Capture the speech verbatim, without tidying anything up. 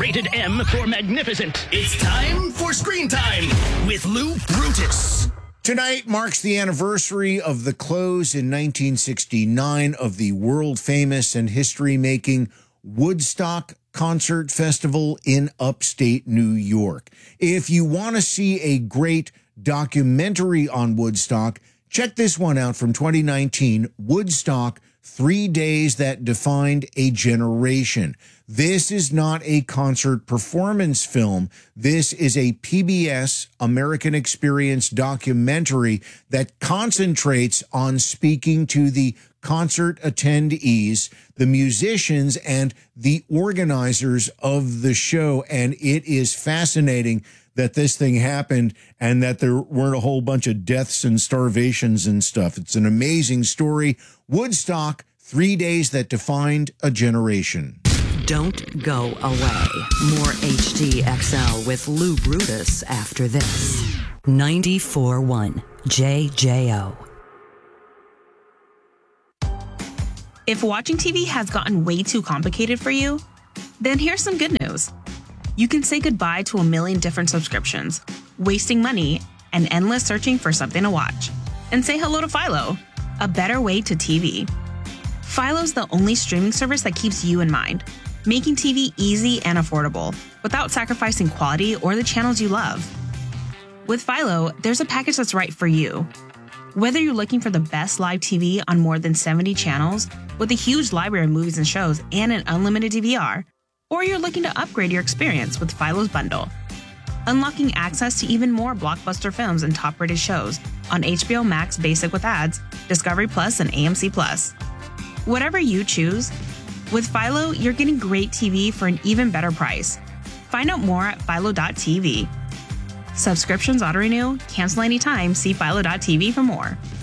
Rated M for magnificent. It's time for Screen Time with Lou Brutus. Tonight marks the anniversary of the close in nineteen sixty-nine of the world-famous and history-making Woodstock Concert Festival in upstate New York. If you want to see a great documentary on Woodstock, check this one out from twenty nineteen, Woodstock, Three Days That Defined a Generation. This is not a concert performance film. This is a P B S American Experience documentary that concentrates on speaking to the concert attendees, the musicians, and the organizers of the show. And it is fascinating that this thing happened and that there weren't a whole bunch of deaths and starvations and stuff. It's an amazing story. Woodstock, Three Days That Defined a Generation. Don't go away. More H D X L with Lou Brutus after this. ninety-four point one J J O. If watching T V has gotten way too complicated for you, then here's some good news. You can say goodbye to a million different subscriptions, wasting money, and endless searching for something to watch. And say hello to Philo, a better way to T V. Philo's the only streaming service that keeps you in mind, making T V easy and affordable without sacrificing quality or the channels you love. With Philo, there's a package that's right for you. Whether you're looking for the best live T V on more than seventy channels with a huge library of movies and shows and an unlimited D V R, or you're looking to upgrade your experience with Philo's bundle, unlocking access to even more blockbuster films and top-rated shows on H B O Max Basic with ads, Discovery Plus, and A M C Plus. Whatever you choose, with Philo, you're getting great T V for an even better price. Find out more at philo dot t v. Subscriptions auto-renew, cancel anytime, see philo dot t v for more.